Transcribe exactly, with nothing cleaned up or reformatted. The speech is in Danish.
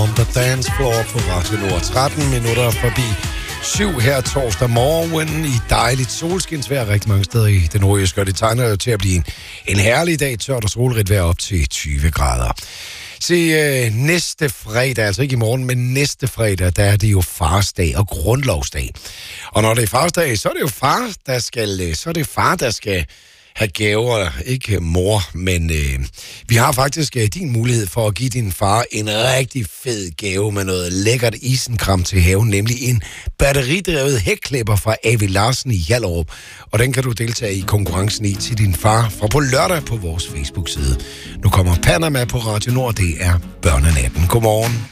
on the dance floor på Radio Nord. tretten minutter forbi syv her torsdag morgen i dejligt solskinsvejr rigtig mange steder i den nordjyske, og det tegner jo til at blive en, en herlig dag, tørt og solrigt vejr op til tyve grader. Se, øh, næste fredag, altså ikke i morgen, men næste fredag, der er det jo farsdag og grundlovsdag. Og når det er farsdag, så er det jo far, der skal, så er det far, der skal have gaver, ikke mor, men øh, vi har faktisk øh, din mulighed for at give din far en rigtig fed gave med noget lækkert isenkram til haven, nemlig en batteridrevet hækklipper fra A V Larsen i Hjallerup. Og den kan du deltage i konkurrencen i til din far fra på lørdag på vores Facebook-side. Nu kommer Panama på Radio Nord, det er Børnenatten. Godmorgen.